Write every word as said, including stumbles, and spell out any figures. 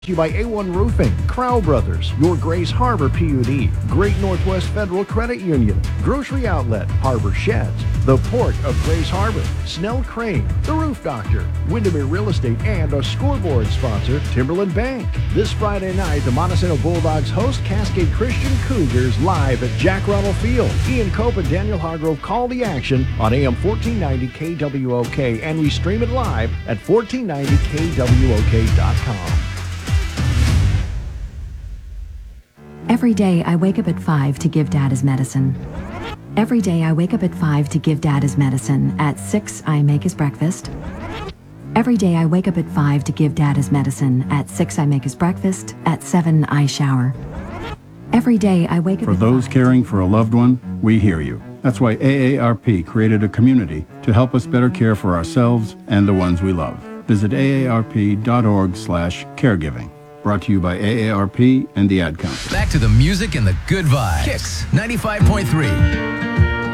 to you by A one Roofing, Crowell Brothers, your Grace Harbor P U D, Great Northwest Federal Credit Union, Grocery Outlet, Harbor Sheds, the Port of Grace Harbor, Snell Crane, The Roof Doctor, Windermere Real Estate, and our scoreboard sponsor, Timberland Bank. This Friday night, the Montesano Bulldogs host Cascade Christian Cougars live at Jack Ronald Field. Ian Cope and Daniel Hargrove call the action on A M fourteen ninety K W O K, and we stream it live at fourteen ninety K W O K dot com. Every day I wake up at five to give Dad his medicine. Every day I wake up at five to give Dad his medicine. At six I make his breakfast. Every day I wake up at five to give Dad his medicine. At six I make his breakfast. At seven I shower. Every day I wake up For at those five. caring for a loved one, we hear you. That's why A A R P created a community to help us better care for ourselves and the ones we love. Visit A A R P dot org slash caregiving. Brought to you by A A R P and the Ad Council. Back to the music and the good vibes. Kicks ninety-five point three.